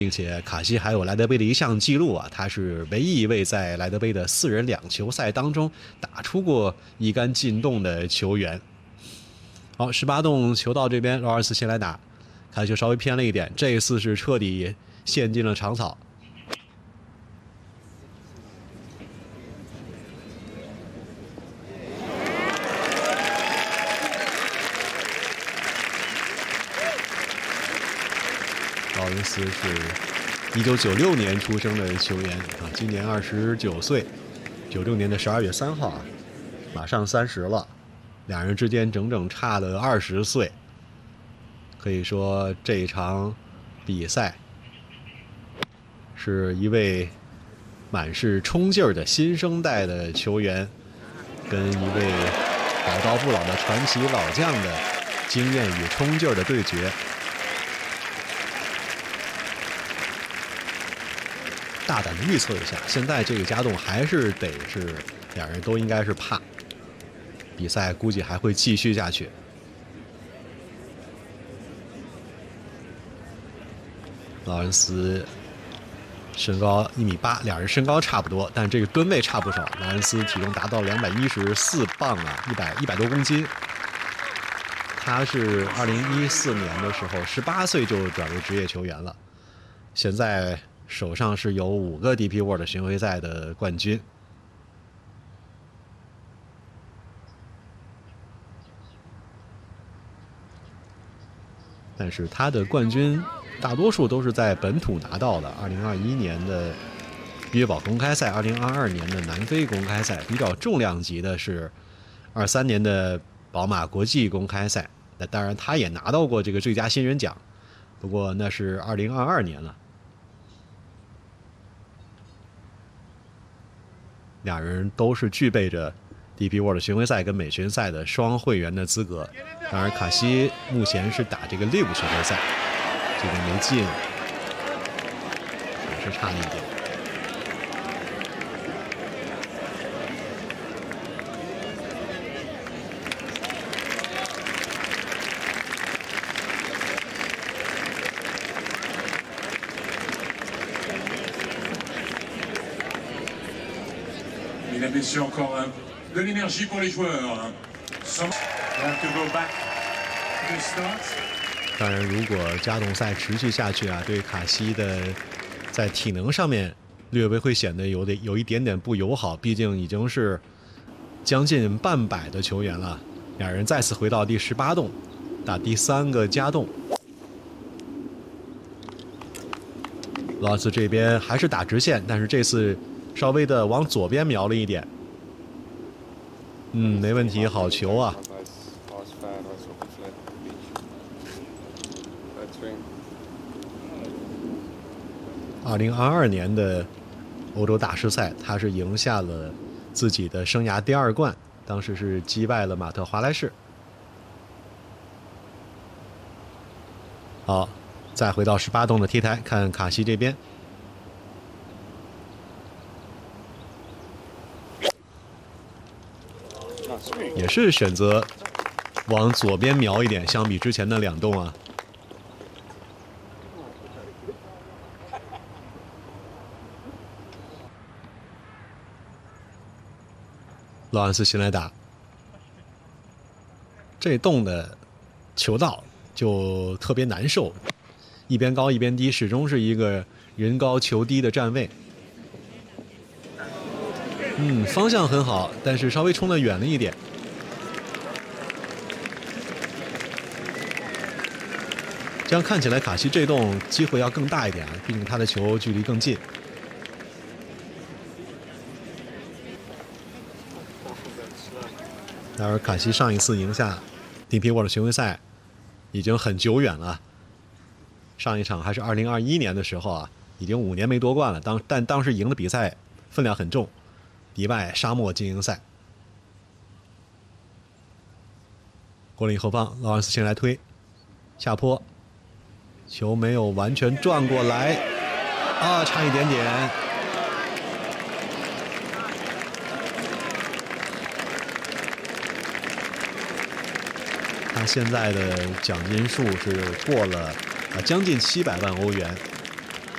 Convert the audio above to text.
并且卡西还有莱德杯的一项记录啊，他是唯一一位在莱德杯的4人2球赛当中打出过一杆进洞的球员。好，18洞球到这边，劳尔斯先来打，卡西稍微偏了一点，这一次是彻底陷进了长草。劳伦斯是1996年出生的球员啊，今年29岁，96年的12月3号啊，马上30了，两人之间整整差了20岁。可以说这一场比赛是一位满是冲劲儿的新生代的球员，跟一位宝刀不老的传奇老将的经验与冲劲儿的对决。大胆的预测一下，现在这个加洞还是得是两人都应该是怕，比赛估计还会继续下去。劳伦斯身高1.8米，两人身高差不多，但这个吨位差不少。劳伦斯体重达到214磅啊，100多公斤。他是2014年的时候18岁就转为职业球员了，现在手上是有5个 DP World 巡回赛的冠军。但是他的冠军大多数都是在本土拿到的，2021年的约堡公开赛，2022年的南非公开赛，比较重量级的是23年的宝马国际公开赛。那当然他也拿到过这个最佳新人奖，不过那是2022年了。两人都是具备着 DP World 巡回赛跟美巡赛的双会员的资格。当然卡西目前是打这个LIV巡回赛，这个没进，也是差了一点。 Mesdames, Messieurs, encore de l'énergie pour les joueurs. to start. 当然，如果加洞赛持续下去啊，对卡西的在体能上面略微会显得有一点点不友好，毕竟已经是将近半百的球员了。两人再次回到第18洞，打第3个加洞。劳伦斯这边还是打直线，但是这次稍微的往左边瞄了一点。没问题，好球啊！2022年的欧洲大师赛，他是赢下了自己的生涯第2冠，当时是击败了马特·华莱士。好，再回到18洞的 T 台，看卡西这边。也是选择往左边瞄一点，相比之前的2洞啊。劳伦斯先来打，这洞的球道就特别难受，一边高一边低，始终是一个人高球低的站位。方向很好，但是稍微冲得远了一点。这样看起来，卡西这洞机会要更大一点啊，毕竟他的球距离更近。当然，卡西上一次赢下 DP World 巡回赛已经很久远了，上一场还是2021年的时候啊，已经5年没夺冠了。但当时赢的比赛分量很重，迪拜沙漠精英赛。过了后方，劳伦斯先来推，下坡，球没有完全转过来，差一点点。他现在的奖金数是过了将近700万欧元，